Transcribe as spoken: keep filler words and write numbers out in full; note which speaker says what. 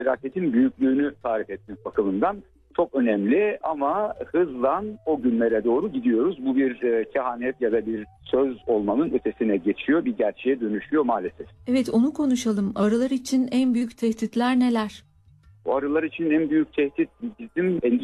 Speaker 1: felaketin büyüklüğünü tarif etmek bakımından çok önemli ama hızla o günlere doğru gidiyoruz. Bu bir e, kehanet ya da bir söz olmanın ötesine geçiyor, bir gerçeğe dönüşüyor maalesef.
Speaker 2: Evet, onu konuşalım. Arılar için en büyük tehditler neler?
Speaker 1: Bu arılar için en büyük tehdit bizim